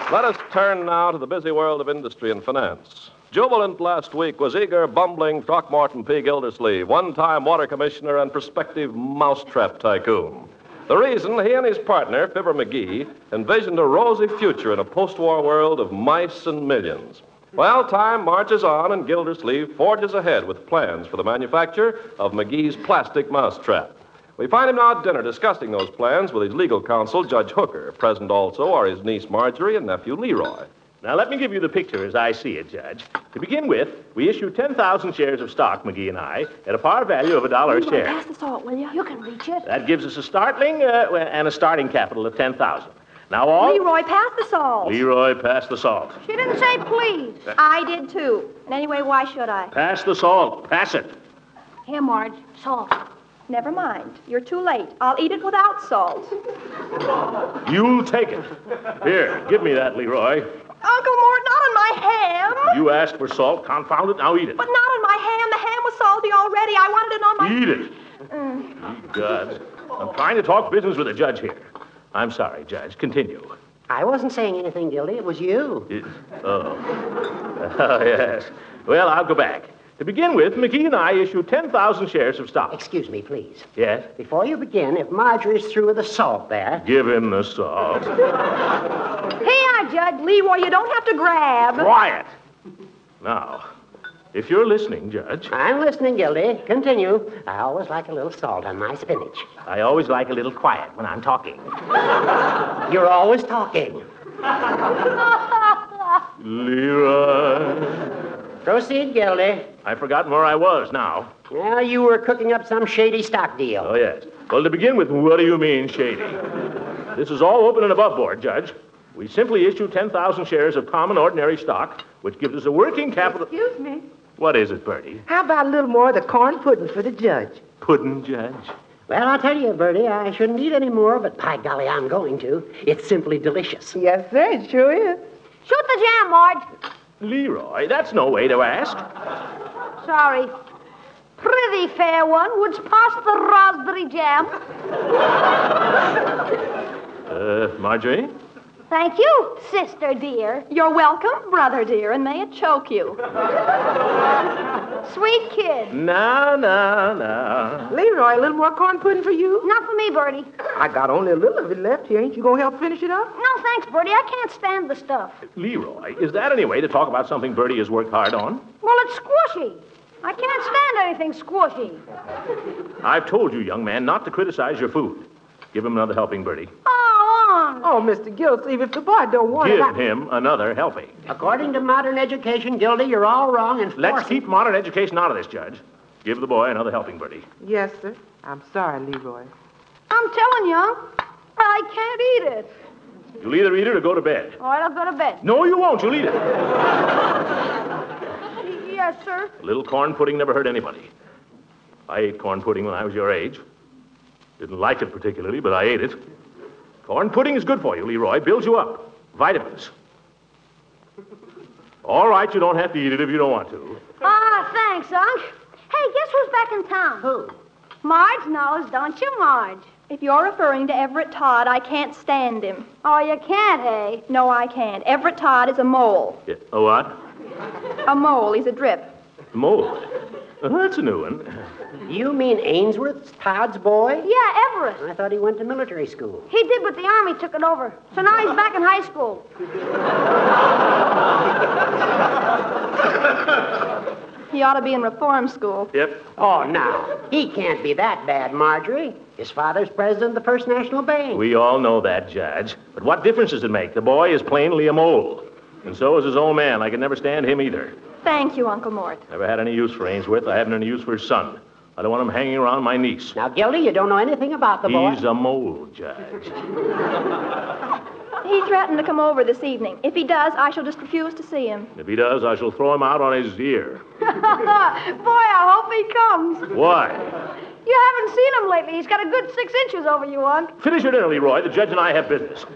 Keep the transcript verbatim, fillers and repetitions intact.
Let us turn now to the busy world of industry and finance. Jubilant last week was eager, bumbling Throckmorton P. Gildersleeve, one-time water commissioner and prospective mousetrap tycoon. The reason, he and his partner, Fibber McGee, envisioned a rosy future in a post-war world of mice and millions. Well, time marches on, and Gildersleeve forges ahead with plans for the manufacture of McGee's plastic mousetrap. We find him now at dinner discussing those plans with his legal counsel, Judge Hooker. Present also are his niece Marjorie and nephew Leroy. Now, let me give you the picture as I see it, Judge. To begin with, we issue ten thousand shares of stock, McGee and I, at a par value of a dollar a share. Pass the salt, will you? You can reach it. That gives us a startling uh, and a starting capital of ten thousand. Now, all... Leroy, pass the salt. Leroy, pass the salt. She didn't say please. I did, too. And anyway, why should I? Pass the salt. Pass it. Here, Marge, salt. Never mind. You're too late. I'll eat it without salt. You'll take it. Here, give me that, Leroy. Uncle Mort, not on my ham. You asked for salt. Confound it. Now eat it. But not on my ham. The ham was salty already. I wanted it on my... Eat it. Mm. God. I'm trying to talk business with the judge here. I'm sorry, Judge. Continue. I wasn't saying anything, Gildy. It was you. It, oh. Oh, yes. Well, I'll go back. To begin with, McGee and I issue ten thousand shares of stock. Excuse me, please. Yes? Before you begin, if Marjorie's through with the salt there... Give him the salt. Here, Judge. Leroy, you don't have to grab. Quiet. Now, if you're listening, Judge... I'm listening, Gildy. Continue. I always like a little salt on my spinach. I always like a little quiet when I'm talking. You're always talking. Leroy... Proceed, Gildy. I've forgotten where I was now. Well, you were cooking up some shady stock deal. Oh, yes. Well, to begin with, what do you mean, shady? This is all open and above board, Judge. We simply issue ten thousand shares of common ordinary stock, which gives us a working capital... Excuse me. What is it, Bertie? How about a little more of the corn pudding for the judge? Pudding, Judge? Well, I'll tell you, Bertie, I shouldn't eat any more, but by golly, I'm going to. It's simply delicious. Yes, sir, it sure is. Shoot the jam, Marge. Leroy, that's no way to ask. Sorry. Prithee, fair one, wouldst pass the raspberry jam? Uh, Marjorie? Thank you, sister dear. You're welcome, brother dear, and may it choke you. Sweet kid. No, no, no. Leroy, a little more corn pudding for you? Not for me, Bertie. I got only a little of it left here. Ain't you going to help finish it up? No, thanks, Bertie. I can't stand the stuff. Leroy, is that any way to talk about something Bertie has worked hard on? Well, it's squishy. I can't stand anything squishy. I've told you, young man, not to criticize your food. Give him another helping, Bertie. Oh, on. Oh, Mister Gildersleeve, if the boy don't want Give it... I... him another helping. According to modern education, Gildy, you're all wrong in Let's forcing... keep modern education out of this, Judge. Give the boy another helping, Bertie. Yes, sir. I'm sorry, Leroy. I'm telling you, I can't eat it. You'll either eat it or go to bed. All right, I'll go to bed. No, you won't. You'll eat it. Yes, sir. A little corn pudding never hurt anybody. I ate corn pudding when I was your age. Didn't like it particularly, but I ate it. Corn pudding is good for you, Leroy. Builds you up. Vitamins. All right, you don't have to eat it if you don't want to. Ah, thanks, Unc. Hey, guess who's back in town? Who? Marge knows, don't you, Marge? If you're referring to Everett Todd, I can't stand him. Oh, you can't, eh? No, I can't. Everett Todd is a mole. Yeah. A what? A mole. He's a drip. Mole. Oh, that's a new one. You mean Ainsworth's Todd's boy? Yeah, Everett. I thought he went to military school. He did, but the Army took it over. So now he's back in high school. He ought to be in reform school. Yep. Oh, now, he can't be that bad, Marjorie. His father's president of the First National Bank. We all know that, Judge. But what difference does it make? The boy is plainly a mole. And so is his old man. I can never stand him either. Thank you, Uncle Mort. Never had any use for Ainsworth. I haven't any use for his son. I don't want him hanging around my niece. Now, Gildy, you don't know anything about the boy. He's a mole, Judge. He threatened to come over this evening. If he does, I shall just refuse to see him. If he does, I shall throw him out on his ear. Boy, I hope he comes. Why? You haven't seen him lately. He's got a good six inches over you, Unc. Finish your dinner, Leroy. The judge and I have business.